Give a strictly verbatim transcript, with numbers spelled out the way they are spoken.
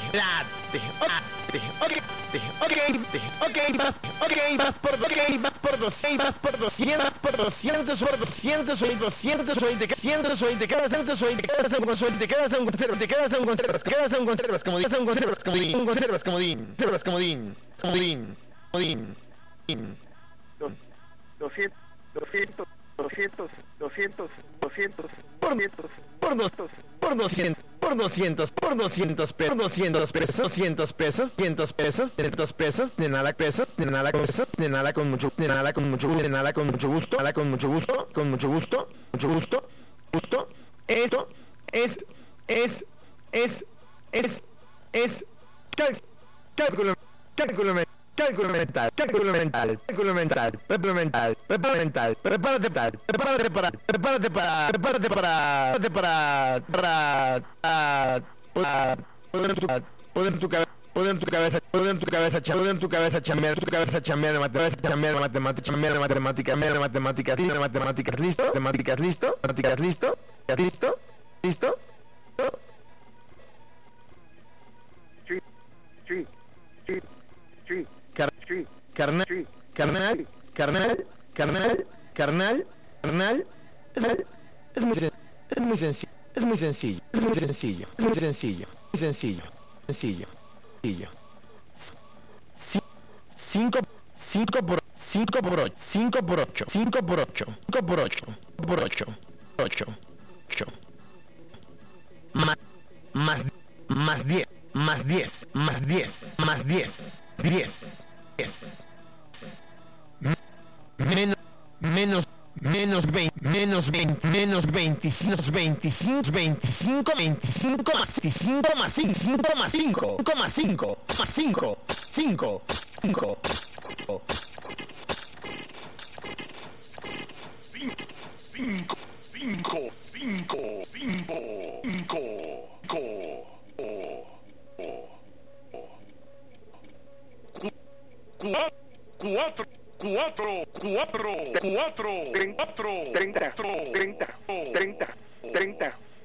late, ok, ok, ok, vas, ok, vas por, ok, vas por doscientos, vas por doscientos, vas por doscientos, por doscientos, soy doscientos, soy de cientos, soy de cada ciento, soy de cada ciento, soy de cada ciento, conservas, de cada ciento, conservas, cada ciento, conservas, comodín, son conservas, comodín, conservas, comodín, conservas, comodín, comodín, comodín, doscientos, doscientos, doscientos, doscientos, doscientos, por por dos, por doscientos, por doscientos, por doscientos pesos, doscientos pesos, doscientos pesos, cientos pesos, cientos pesos, de nada pesos, de nada pesos, de nada con mucho, de nada con mucho, de nada con mucho gusto, nada con mucho gusto, con mucho gusto, mucho gusto, gusto. Esto es, es, es, es, es, cálculo, cálculo, cálculo mental, cálculo mental, cálculo mental, cálculo mental, prepara mental, prepárate para, prepárate para, prepárate para, prepárate para, prepárate para, para, para, poner tu, poner tu cabeza, poner tu cabeza, poner tu cabeza, poner tu cabeza, chambear, tu cabeza, chambear de matemáticas, chambear de matemáticas, chambear de matemáticas, chambear de matemáticas, de matemáticas, listo, matemáticas, listo, matemáticas, listo, listo, listo, sí, sí, sí, sí. Car carnal, carnal, carnal, carnal, carnal, carnal, es muy, es muy sencillo, es muy sencillo, es muy sencillo, es muy sencillo, muy sencillo, sencillo, sencillo. Cinco, cinco por, cinco por ocho, cinco por ocho, cinco por ocho, cinco por ocho, por ocho, ocho, ocho. Más, más, más diez. Más diez, más diez, más diez, diez, diez, menos, menos, menos veinte, menos veinte, menos veinticinco, veinticinco, veinticinco, veinticinco más cinco más cinco, cinco más cinco, cinco más cinco, más cinco, cinco, cinco, cinco, cinco, cinco, cinco, cinco, cinco. Cuatro, cuatro, cuatro, cuatro, cuatro, treinta, treinta, treinta, treinta, treinta.